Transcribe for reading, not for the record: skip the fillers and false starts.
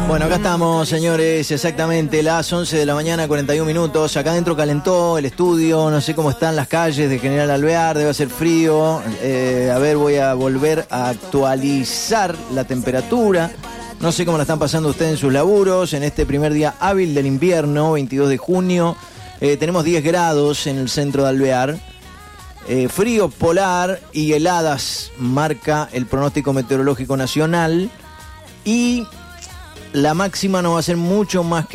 Bueno, acá estamos, señores, exactamente las 11 de la mañana, 41 minutos. Acá adentro calentó el estudio, no sé cómo están las calles de General Alvear, debe hacer frío. A ver, voy a volver a actualizar la temperatura. No sé cómo la están pasando ustedes en sus laburos, en este primer día hábil del invierno, 22 de junio. Tenemos 10 grados en el centro de Alvear. Frío polar y heladas marca el pronóstico meteorológico nacional. Y la máxima no va a ser mucho más que